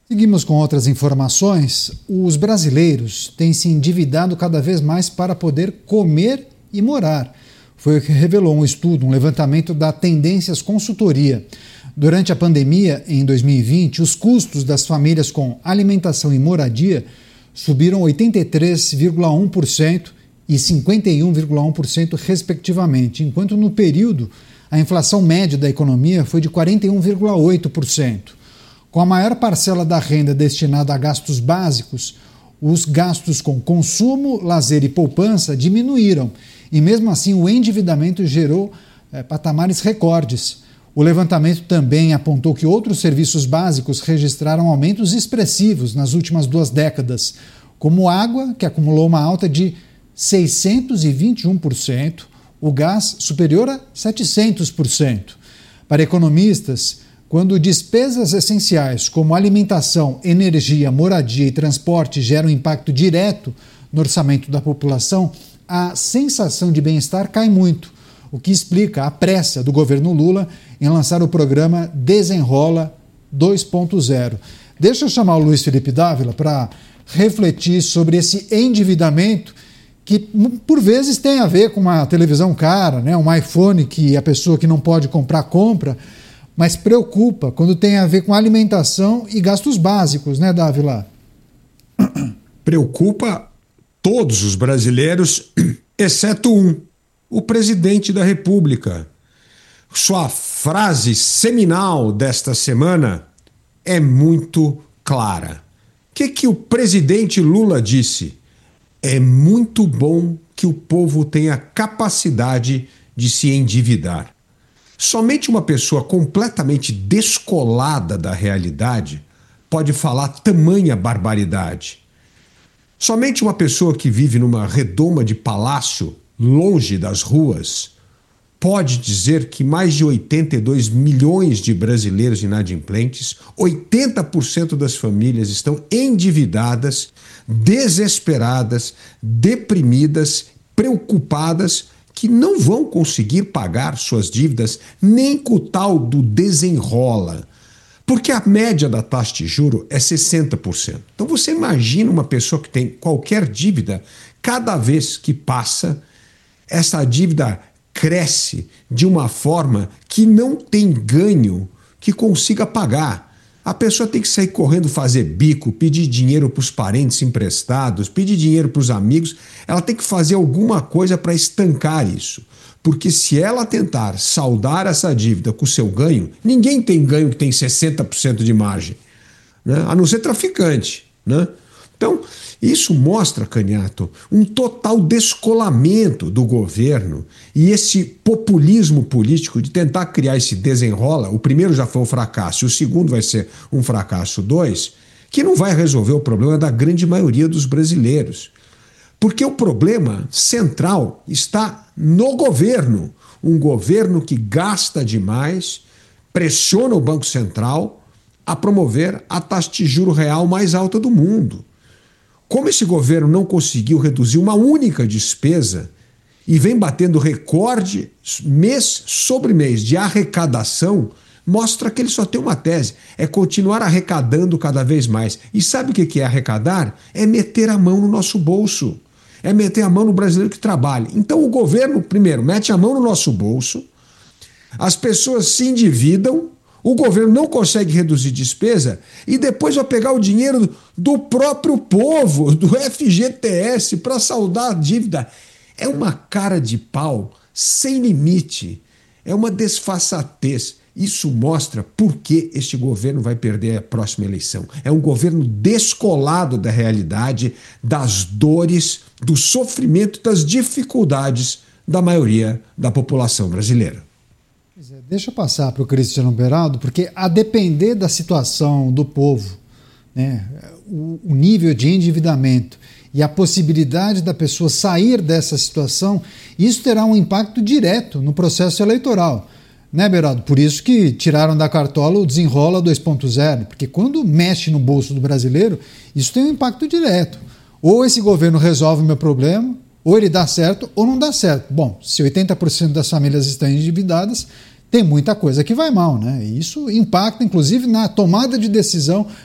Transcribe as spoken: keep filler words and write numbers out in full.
Seguimos com outras informações. Os brasileiros têm se endividado cada vez mais para poder comer e morar. Foi o que revelou um estudo, um levantamento da Tendências Consultoria. Durante a pandemia, em dois mil e vinte, os custos das famílias com alimentação e moradia subiram oitenta e três vírgula um por cento e cinquenta e um vírgula um por cento, respectivamente, enquanto no período a inflação média da economia foi de quarenta e um vírgula oito por cento. Com a maior parcela da renda destinada a gastos básicos, os gastos com consumo, lazer e poupança diminuíram e, mesmo assim, o endividamento gerou é, patamares recordes. O levantamento também apontou que outros serviços básicos registraram aumentos expressivos nas últimas duas décadas, como água, que acumulou uma alta de seiscentos e vinte e um por cento, o gás superior a setecentos por cento. Para economistas, quando despesas essenciais como alimentação, energia, moradia e transporte geram impacto direto no orçamento da população, a sensação de bem-estar cai muito, o que explica a pressa do governo Lula em lançar o programa Desenrola dois ponto zero. Deixa eu chamar o Luiz Felipe Dávila para refletir sobre esse endividamento que, por vezes, tem a ver com uma televisão cara, né? Um iPhone que a pessoa que não pode comprar compra, mas preocupa quando tem a ver com alimentação e gastos básicos, né, Dávila? Preocupa todos os brasileiros, exceto um, o presidente da República. Sua frase seminal desta semana é muito clara. O que, que o presidente Lula disse? É muito bom que o povo tenha capacidade de se endividar. Somente uma pessoa completamente descolada da realidade pode falar tamanha barbaridade. Somente uma pessoa que vive numa redoma de palácio, longe das ruas, pode dizer que mais de oitenta e dois milhões de brasileiros inadimplentes, oitenta por cento das famílias estão endividadas, desesperadas, deprimidas, preocupadas, que não vão conseguir pagar suas dívidas nem com o tal do desenrola. Porque a média da taxa de juro é sessenta por cento. Então você imagina uma pessoa que tem qualquer dívida, cada vez que passa, essa dívida cresce de uma forma que não tem ganho que consiga pagar. A pessoa tem que sair correndo fazer bico, pedir dinheiro para os parentes emprestados, pedir dinheiro para os amigos. Ela tem que fazer alguma coisa para estancar isso. Porque se ela tentar saldar essa dívida com o seu ganho, ninguém tem ganho que tem sessenta por cento de margem, né? A não ser traficante, né? Então, isso mostra, Caniato, um total descolamento do governo e esse populismo político de tentar criar esse desenrola. O primeiro já foi um fracasso, o segundo vai ser um fracasso dois, que não vai resolver o problema da grande maioria dos brasileiros. Porque o problema central está no governo. Um governo que gasta demais, pressiona o Banco Central a promover a taxa de juros real mais alta do mundo. Como esse governo não conseguiu reduzir uma única despesa e vem batendo recorde mês sobre mês de arrecadação, mostra que ele só tem uma tese, é continuar arrecadando cada vez mais. E sabe o que é arrecadar? É meter a mão no nosso bolso, é meter a mão no brasileiro que trabalha. Então o governo, primeiro, mete a mão no nosso bolso, as pessoas se endividam, o governo não consegue reduzir despesa e depois vai pegar o dinheiro do próprio povo, do F G T S, para saldar a dívida. É uma cara de pau sem limite, é uma desfaçatez. Isso mostra por que este governo vai perder a próxima eleição. É um governo descolado da realidade, das dores, do sofrimento, das dificuldades da maioria da população brasileira. Deixa eu passar para o Cristiano Beraldo, porque a depender da situação do povo, né, o, o nível de endividamento e a possibilidade da pessoa sair dessa situação, isso terá um impacto direto no processo eleitoral. Né, Beraldo? Por isso que tiraram da cartola o Desenrola dois ponto zero, porque quando mexe no bolso do brasileiro, isso tem um impacto direto. Ou esse governo resolve o meu problema, ou ele dá certo ou não dá certo. Bom, se oitenta por cento das famílias estão endividadas, tem muita coisa que vai mal, né? E isso impacta, inclusive, na tomada de decisão